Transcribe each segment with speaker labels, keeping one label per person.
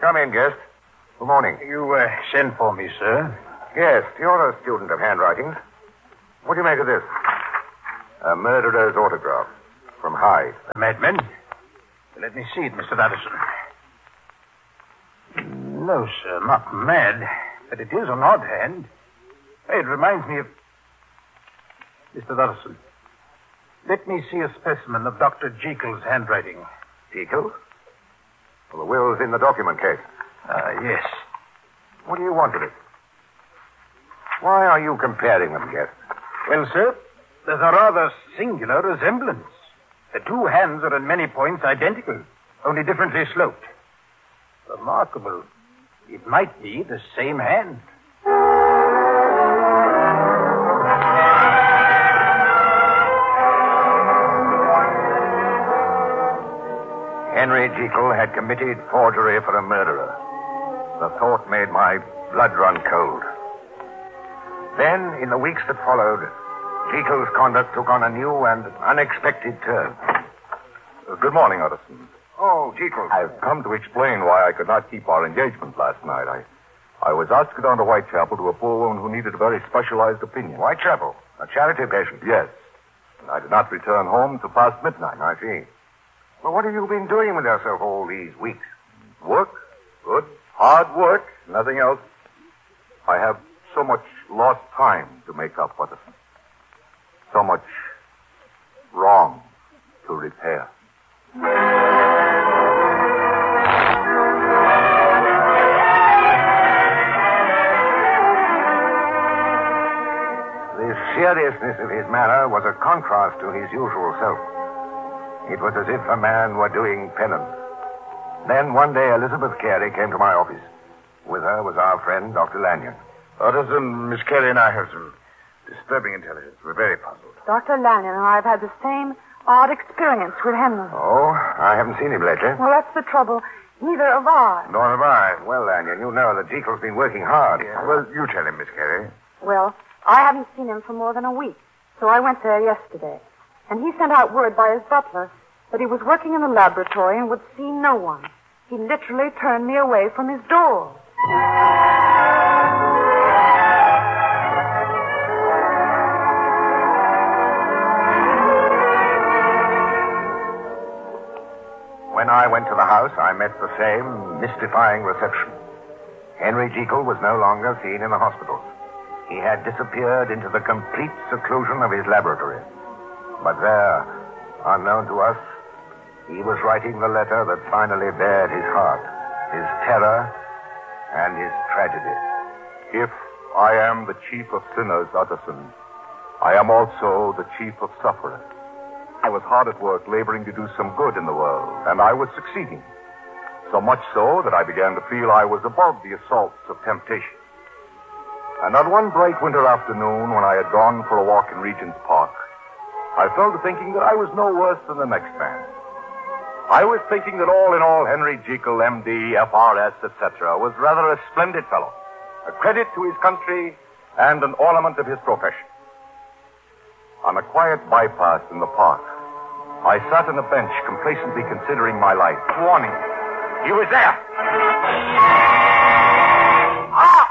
Speaker 1: Come in, guest. Good morning.
Speaker 2: You sent for me, sir.
Speaker 1: Yes, you're a student of handwritings. What do you make of this? A murderer's autograph from Hyde.
Speaker 2: A madman? Let me see it, Mr. Addison. No, sir, not mad. But it is an odd hand. It reminds me of... Mr. Addison, let me see a specimen of Dr. Jekyll's handwriting.
Speaker 1: Jekyll? Well, the will's in the document case.
Speaker 2: Yes.
Speaker 1: What do you want with it? Why are you comparing them, guest?
Speaker 2: Well, sir, there's a rather singular resemblance. The two hands are in many points identical, only differently sloped. Remarkable. It might be the same hand.
Speaker 1: Henry Jekyll had committed forgery for a murderer. The thought made my blood run cold. Then, in the weeks that followed, Jekyll's conduct took on a new and unexpected turn.
Speaker 3: Good morning, Addison.
Speaker 1: Oh, Jekyll.
Speaker 3: I've come to explain why I could not keep our engagement last night. I was asked to go down to Whitechapel to a poor woman who needed a very specialized opinion.
Speaker 1: Whitechapel? A charity patient?
Speaker 3: Yes. And I did not return home till past midnight.
Speaker 1: I see. Well, what have you been doing with yourself all these weeks?
Speaker 3: Work. Good. Hard work. Nothing else. I have so much lost time to make up, Addison. So much wrong to repair.
Speaker 1: The seriousness of his manner was a contrast to his usual self. It was as if a man were doing penance. Then one day Elizabeth Carey came to my office. With her was our friend, Dr. Lanyon.
Speaker 2: Addison, Miss Carey and I have some disturbing intelligence. We're very puzzled.
Speaker 4: Dr. Lanyon and I have had the same odd experience with Henry.
Speaker 1: Oh, I haven't seen him lately.
Speaker 4: Well, that's the trouble. Neither have I.
Speaker 2: Nor have I.
Speaker 1: Well, Lanyon, you know that Jekyll's been working hard.
Speaker 2: Yeah. Well, you tell him, Miss Carey.
Speaker 4: Well, I haven't seen him for more than a week, so I went there yesterday. And he sent out word by his butler that he was working in the laboratory and would see no one. He literally turned me away from his door. When I went to the house, I met the same mystifying reception. Henry Jekyll was no longer seen in the hospital. He had disappeared into the complete seclusion of his laboratory. But there, unknown to us, he was writing the letter that finally bared his heart, his terror, and his tragedy.
Speaker 3: If I am the chief of sinners, Addison, I am also the chief of sufferers. I was hard at work laboring to do some good in the world, and I was succeeding. So much so that I began to feel I was above the assaults of temptation. And on one bright winter afternoon, when I had gone for a walk in Regent's Park, I fell to thinking that I was no worse than the next man. I was thinking that all in all, Henry Jekyll, M.D., F.R.S., etc., was rather a splendid fellow, a credit to his country and an ornament of his profession. On a quiet bypass in the park, I sat on a bench complacently considering my life. Warning, he was there. Ah!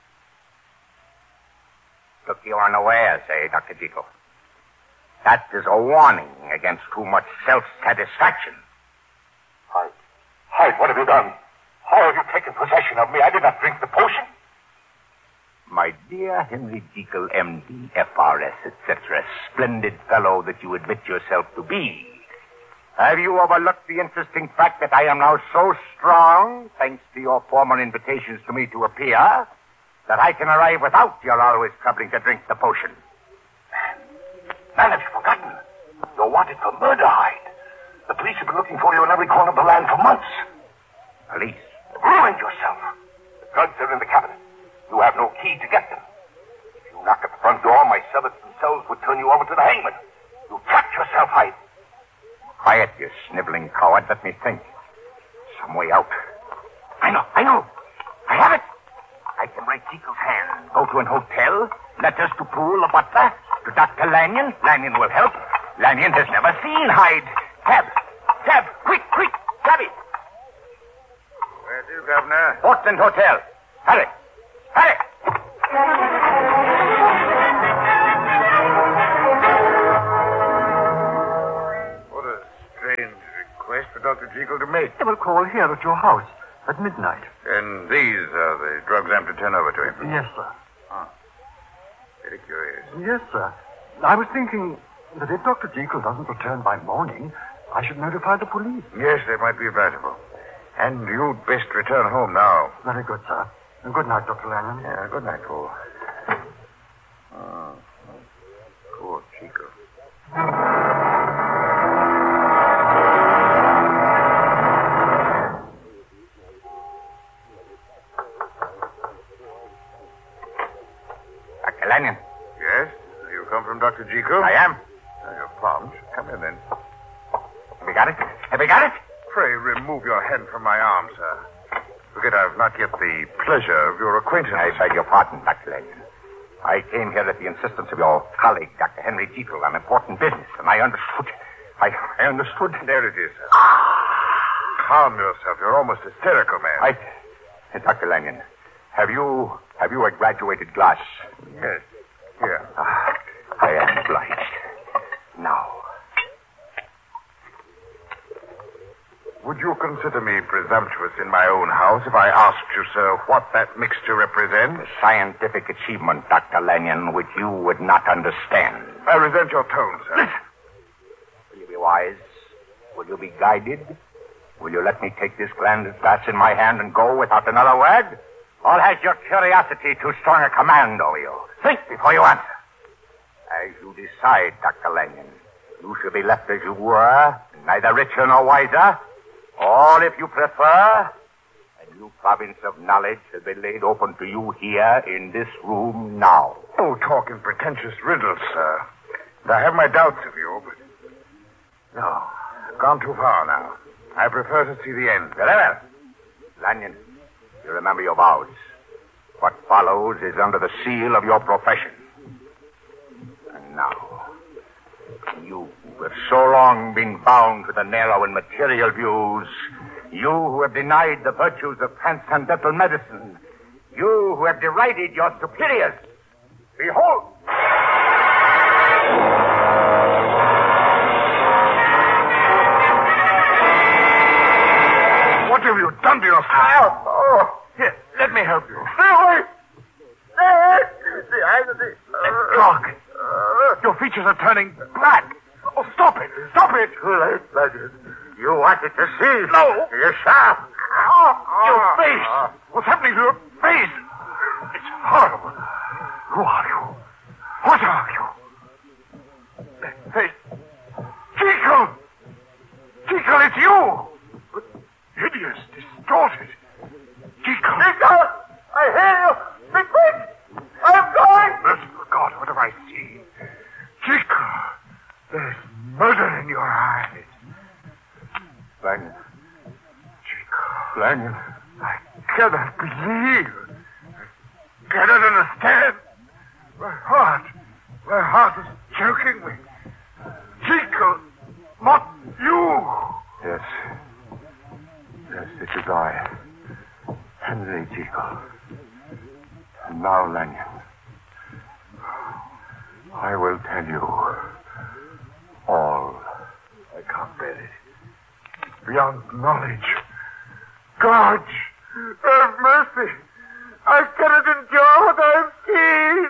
Speaker 5: Took you unawares, eh, Dr. Jekyll? That is a warning against too much self-satisfaction.
Speaker 3: Hyde, what have you done? How have you taken possession of me? I did not drink the potion.
Speaker 5: My dear Henry Jekyll, M.D., F.R.S., etc., splendid fellow that you admit yourself to be, have you overlooked the interesting fact that I am now so strong, thanks to your former invitations to me to appear, that I can arrive without your always troubling to drink the potion?
Speaker 3: Man, have you forgotten? You're wanted for murder, Hyde. The police have been looking for you in every corner of the land for months.
Speaker 5: Police?
Speaker 3: Ruined yourself. The drugs are in the cabinet. You have no key to get them. If you knock at the front door, my servants themselves would turn you over to the hangman. You trapped yourself, Hyde.
Speaker 5: Quiet, you sniveling coward. Let me think. Some way out. I know. I have it. I can write Jekyll's hand. Go to an hotel. Letters to Poole, the butler. To Dr. Lanyon. Lanyon will help. Lanyon has never seen Hyde. Tab, quick, grab it.
Speaker 1: Where do Governor.
Speaker 5: Portland Hotel. Hurry. Hurry.
Speaker 1: What a strange request for Dr. Jekyll to make.
Speaker 2: I will call here at your house at midnight.
Speaker 1: And these are the drugs I'm to turn over to him.
Speaker 2: Yes, sir.
Speaker 1: Very curious.
Speaker 2: Yes, sir. I was thinking that if Dr. Jekyll doesn't return by morning, I should notify the police.
Speaker 1: Yes, they might be advisable. And you'd best return home now.
Speaker 2: Very good, sir. And good night, Dr. Lanyon.
Speaker 1: Yeah, good night, Paul. Poor Jekyll.
Speaker 5: Dr. Lanyon.
Speaker 1: Yes? You come from Dr. Jekyll?
Speaker 5: I am.
Speaker 1: You're prompt. Come in, then.
Speaker 5: Have you got it? Have you got it?
Speaker 1: Pray remove your hand from my arm, sir. Forget I've not yet the pleasure of your acquaintance.
Speaker 5: I beg your pardon, Dr. Lanyon. I came here at the insistence of your colleague, Dr. Henry Jekyll, on important business, and I understood. I understood.
Speaker 1: There it is, sir. Calm yourself. You're almost hysterical, man.
Speaker 5: Dr. Lanyon, have you a graduated glass?
Speaker 1: Yes. Here.
Speaker 5: I am obliged. Now.
Speaker 1: Would you consider me presumptuous in my own house if I asked you, sir, what that mixture represents?
Speaker 5: A scientific achievement, Dr. Lanyon, which you would not understand.
Speaker 1: I resent your tone, sir.
Speaker 5: Listen. Will you be wise? Will you be guided? Will you let me take this glass in my hand and go without another word? Or has your curiosity too strong a command over you? Think before you answer. As you decide, Dr. Lanyon, you shall be left as you were, neither richer nor wiser. Or, if you prefer, a new province of knowledge has been laid open to you here in this room now.
Speaker 1: Oh, talk in pretentious riddles, sir. I have my doubts of you, but... No, I've gone too far now. I prefer to see the end.
Speaker 5: Very well. Lanyon, you remember your vows. What follows is under the seal of your profession. And now, you who have so long been bound to the narrow and material views, you who have denied the virtues of transcendental medicine, you who have derided your superiors, behold!
Speaker 1: What have you done to yourself? Oh, here, let me help you. Stay away! Let go. Your features are turning black. Oh, stop it! Stop it!
Speaker 5: Too late, Legend. You wanted to see.
Speaker 1: No.
Speaker 5: You shall.
Speaker 1: Your face! What's happening to your face? It's horrible. Who are you? What are you? That face. Jekyll! Jekyll, it's you! But hideous, distorted. Jekyll!
Speaker 5: Jekyll! I hear you! Be quick! I'm going!
Speaker 1: Merciful God, what have I seen? Jekyll! There's murder in your eyes.
Speaker 5: Lanyon.
Speaker 1: Jekyll.
Speaker 5: Lanyon.
Speaker 1: I cannot believe. I cannot understand. My heart is choking me. Jekyll, not you.
Speaker 3: Yes. Yes, it is I. Henry Jekyll. And now, Lanyon, I will tell you all.
Speaker 1: I can't bear it. Beyond knowledge. God, have mercy. I cannot endure what I've seen.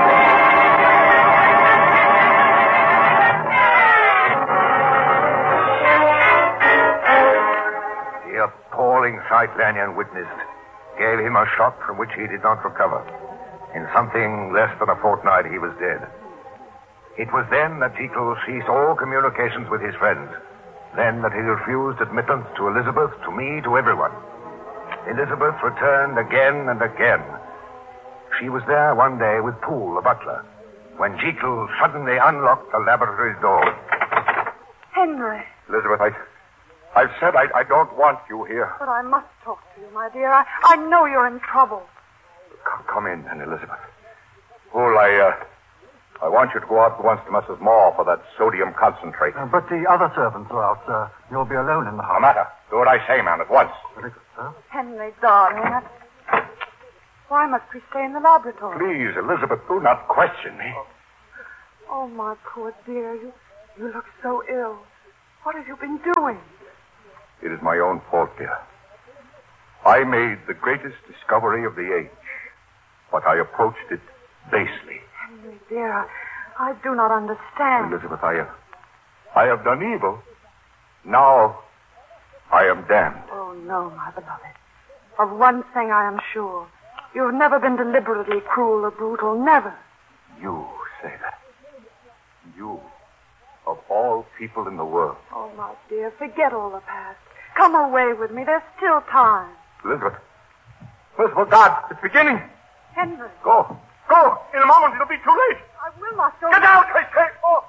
Speaker 4: The appalling sight Lanyon witnessed gave him a shock from which he did not recover. In something less than a fortnight, he was dead. It was then that Jekyll ceased all communications with his friends. Then that he refused admittance to Elizabeth, to me, to everyone. Elizabeth returned again and again. She was there one day with Poole, the butler, when Jekyll suddenly unlocked the laboratory's door.
Speaker 6: Henry.
Speaker 3: Elizabeth, I've said I don't want you here.
Speaker 6: But I must talk to you, my dear. I know you're in trouble.
Speaker 3: Come in then, Elizabeth. Poole, I I want you to go out at once to Mrs. Moore for that sodium concentrate.
Speaker 2: But the other servants are out, sir. You'll be alone in the house.
Speaker 3: No matter. Do what I say, man, at once.
Speaker 2: Very good, sir.
Speaker 6: Henry, darling. Why must we stay in the laboratory?
Speaker 3: Please, Elizabeth, do not question me.
Speaker 6: Oh, my poor dear. You look so ill. What have you been doing?
Speaker 3: It is my own fault, dear. I made the greatest discovery of the age, but I approached it basely.
Speaker 6: Henry, dear, I do not understand.
Speaker 3: Elizabeth, I have done evil. Now, I am damned.
Speaker 6: Oh, no, my beloved. Of one thing I am sure. You have never been deliberately cruel or brutal. Never.
Speaker 3: You say that. You, of all people in the world.
Speaker 6: Oh, my dear, forget all the past. Come away with me. There's still time.
Speaker 3: Elizabeth. Elizabeth, God, it's beginning.
Speaker 6: Henry.
Speaker 3: Go. Go. In a moment, it'll be too late.
Speaker 6: I will not go.
Speaker 3: Get out, I say.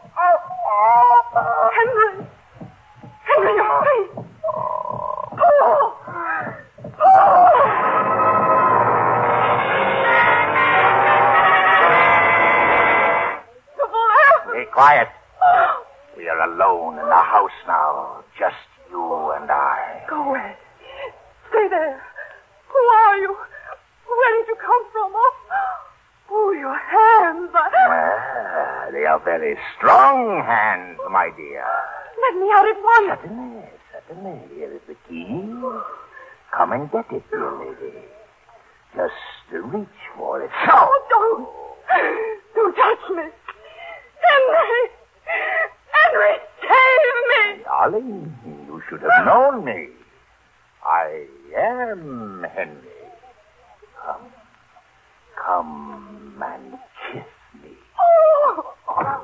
Speaker 6: Henry. Henry, your face. Paul. Paul.
Speaker 5: Be quiet. We are alone in the house now. Just you and I.
Speaker 6: Go away. Stay there. Who are you? Where did you come from? Oh, your hands.
Speaker 5: They are very strong hands, my dear.
Speaker 6: Let me out at once.
Speaker 5: Certainly. Here is the key. Come and get it, dear lady. Just reach for it. So.
Speaker 6: Oh, don't touch me. Henry! Henry, save me!
Speaker 5: Darling, you should have known me. I am Henry. Come and kiss me.
Speaker 6: Oh!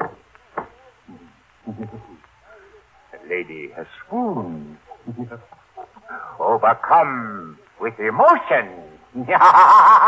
Speaker 5: The lady has swooned. Overcome with emotion.